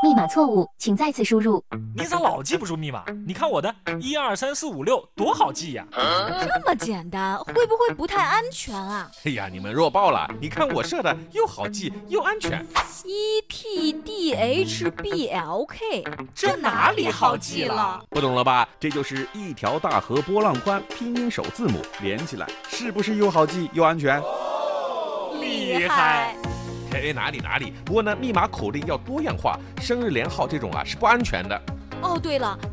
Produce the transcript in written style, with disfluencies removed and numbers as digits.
密码错误，请再次输入。 你咋老记不住密码？你看我的12345多好记呀！ 这么简单，会不会不太安全啊？ 哎呀，你们弱爆了！你看我设的又好记又安全。 ETDHBLK， 这哪里好记了？ 不懂了吧？这就是一条大河波浪宽，拼音首字母连起来，是不是又好记又安全？ 厉害！ 哎，哪里？不过呢，密码口令要多样化，生日连号这种啊是不安全的。 哦，对了。